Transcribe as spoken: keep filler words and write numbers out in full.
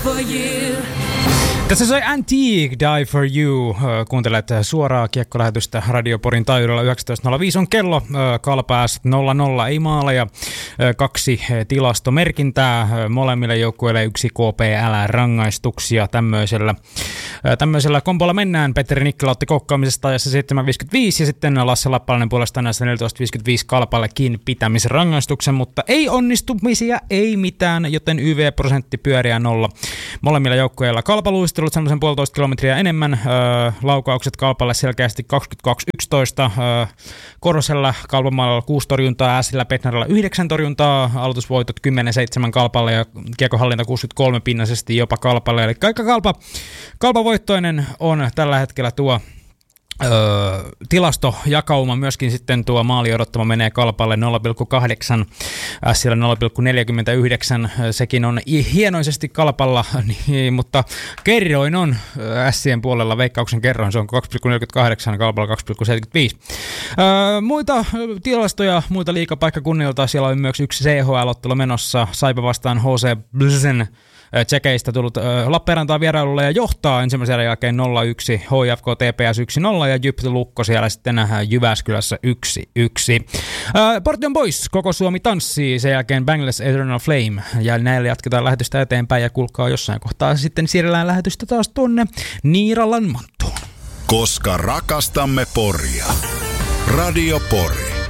Tässä soi Antique, Die For You. Kuuntelet suoraa kiekkolähetystä Radio Porin taajuudella. yhdeksäntoista nolla viisi on kello. Kalpääs nolla nolla ei maaleja. Kaksi tilastomerkintää. Molemmille joukkueille yksi K P L-rangaistuksia. Tämmöisellä, tämmöisellä kombolla mennään. Petteri Nikkilä otti koukkaamisesta ajassa seitsemän viisikymmentäviisi ja sitten Lasse Lappalainen puolestaan näistä neljätoista viisikymmentäviisi Kalpalle kiinni pitämisen rangaistuksen, mutta ei onnistumisia, ei mitään, joten Y V-prosentti pyöriä nolla. Molemmilla joukkueilla Kalpa luistelut semmoisen puolitoista kilometriä enemmän. Öö, laukaukset Kalpalle selkeästi kaksikymmentäkaksi yksitoista. Öö, Korosella Kalpamaalla kuusi torjuntaa, Ässillä Petnarilla yhdeksän torjuntaa. Aloitusvoitot kymmenen seitsemän Kalpalle ja kiekonhallinta kuusikymmentäkolme pinnaisesti jopa Kalpalle. Eli kaikka Kalpa, Kalpavoittoinen on tällä hetkellä tuo Öö, tilastojakauma, myöskin sitten tuo maali odottama menee Kalpalle nolla pilkku kahdeksan, Ässillä nolla pilkku neljäkymmentäyhdeksän, sekin on hienoisesti Kalpalla, niin, mutta kerroin on Ässien puolella, Veikkauksen kerroin, se on kaksi pilkku neljäkymmentäkahdeksan, Kalpalla kaksi pilkku seitsemänkymmentäviisi. Öö, muita tilastoja, muita liigapaikkakunnilta, siellä on myös yksi C H L-ottelu menossa, Saipa vastaan H C Blzen. Tsekeistä tullut äh, Lappeenrantaan vierailulle ja johtaa ensimmäisen erän jälkeen nolla yksi, H I F K T P S yksi nolla ja Jyp Lukko siellä sitten äh, Jyväskylässä yksi yksi. Äh, Portti on pois, koko Suomi tanssii, sen jälkeen Bangless Eternal Flame ja näillä jatketaan lähetystä eteenpäin ja kuulkaa jossain kohtaa sitten siirrellään lähetystä taas tuonne Niiralan Manttuun. Koska rakastamme Poria. Radio Pori.